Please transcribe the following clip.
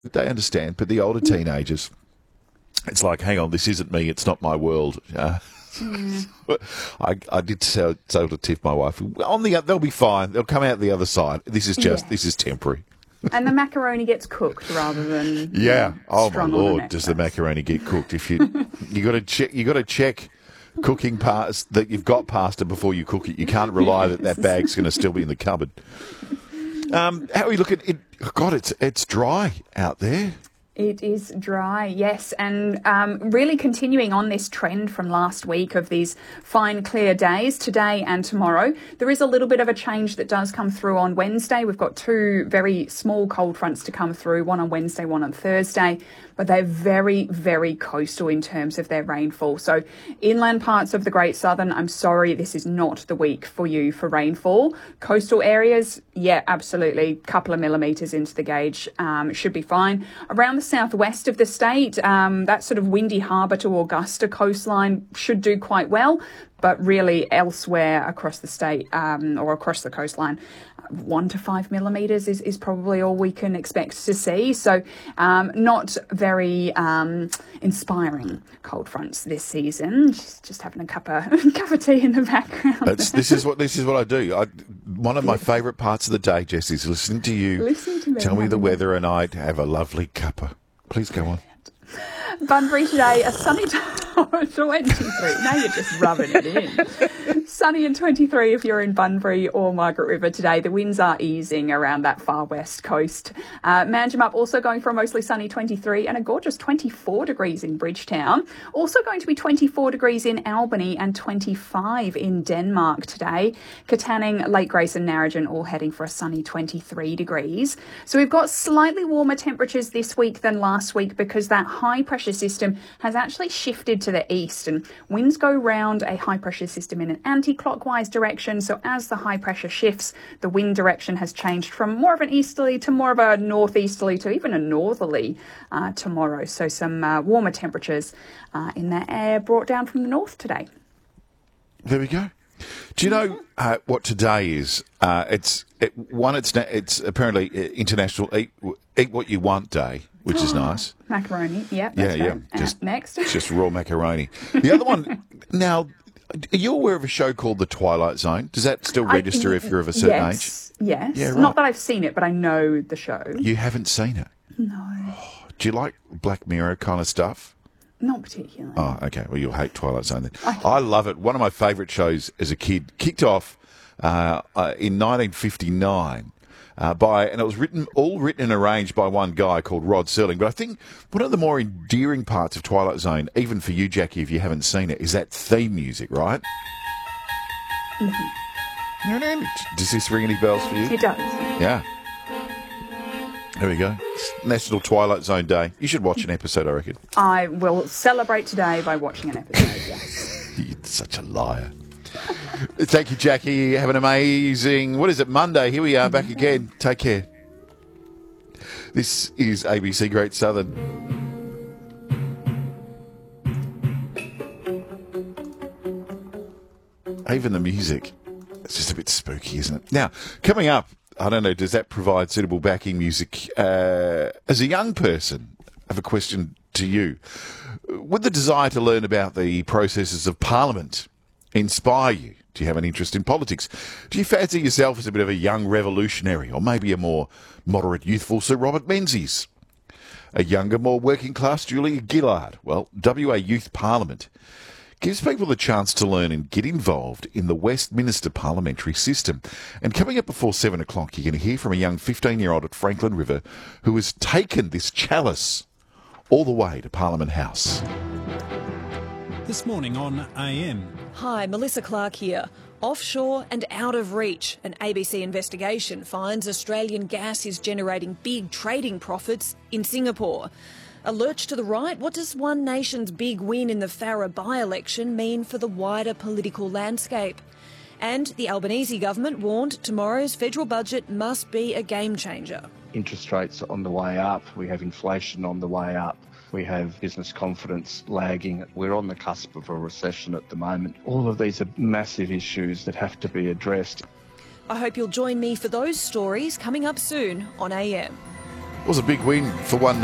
They understand, but the older teenagers, it's like, hang on, this isn't me, it's not my world. I did tell to Tiff, my wife, they'll be fine. They'll come out the other side. This is temporary. And the macaroni gets cooked rather than Oh my Lord, does the macaroni get cooked? If you got to check cooking parts that you've got pasta before you cook it. You can't rely that bag's going to still be in the cupboard. How are you looking? God, it's dry out there. It is dry, yes, and really continuing on this trend from last week of these fine, clear days, today and tomorrow. There is a little bit of a change that does come through on Wednesday. We've got two very small cold fronts to come through, one on Wednesday, one on Thursday, but they're very, very coastal in terms of their rainfall. So inland parts of the Great Southern, I'm sorry, this is not the week for you for rainfall. Coastal areas, yeah, absolutely, couple of millimetres into the gauge should be fine. Around the southwest of the state, that sort of Windy Harbour to Augusta coastline should do quite well, but really elsewhere across the state or across the coastline, 1 to 5 millimetres is probably all we can expect to see. So not very inspiring cold fronts this season. Just having a cup of tea in the background. This is what I do. One of my favourite parts of the day, Jess, is listening to you. Tell me the weather, and I'd have a lovely cuppa. Please go on. Bunbury today, a sunny 23. Now you're just rubbing it in. Sunny and 23 if you're in Bunbury or Margaret River today. The winds are easing around that far west coast. Manjimup also going for a mostly sunny 23 and a gorgeous 24 degrees in Bridgetown. Also going to be 24 degrees in Albany and 25 in Denmark today. Katanning, Lake Grace and Narrogin all heading for a sunny 23 degrees. So we've got slightly warmer temperatures this week than last week because that high pressure system has actually shifted to the east, and winds go round a high pressure system in an anti-clockwise direction. So as the high pressure shifts, the wind direction has changed from more of an easterly to more of a northeasterly to even a northerly tomorrow. So some warmer temperatures in the air brought down from the north today. There we go. Do you know what today is? It's apparently International Eat What You Want Day, which is nice. Macaroni, yeah. Just next, just raw macaroni. The other one. Now, are you aware of a show called The Twilight Zone? Does that still register if you're of a certain age? Yes. Yeah, right. Not that I've seen it, but I know the show. You haven't seen it? No. Oh, do you like Black Mirror kind of stuff? Not particularly. Oh, okay. Well, you'll hate Twilight Zone then. I love it. One of my favourite shows as a kid. Kicked off in 1959 and it was written and arranged by one guy called Rod Serling. But I think one of the more endearing parts of Twilight Zone, even for you, Jackie, if you haven't seen it, is that theme music, right? Mm-hmm. Does this ring any bells for you? It does. Yeah. There we go. It's National Twilight Zone Day. You should watch an episode, I reckon. I will celebrate today by watching an episode, yes. You're such a liar. Thank you, Jackie. Have an amazing, Monday. Here we are back again. Take care. This is ABC Great Southern. Even the music, it's just a bit spooky, isn't it? Now, coming up, I don't know, does that provide suitable backing music? As a young person, I have a question to you. Would the desire to learn about the processes of Parliament inspire you? Do you have an interest in politics? Do you fancy yourself as a bit of a young revolutionary, or maybe a more moderate, youthful Sir Robert Menzies? A younger, more working-class Julia Gillard? Well, WA Youth Parliament gives people the chance to learn and get involved in the Westminster parliamentary system. And coming up before 7 o'clock, you're going to hear from a young 15-year-old at Franklin River who has taken this chalice all the way to Parliament House. This morning on AM. Hi, Melissa Clark here. Offshore and out of reach. An ABC investigation finds Australian gas is generating big trading profits in Singapore. A lurch to the right, what does One Nation's big win in the Farrer by-election mean for the wider political landscape? And the Albanese government warned tomorrow's federal budget must be a game changer. Interest rates on the way up, we have inflation on the way up. We have business confidence lagging. We're on the cusp of a recession at the moment. All of these are massive issues that have to be addressed. I hope you'll join me for those stories coming up soon on AM. was a big win for one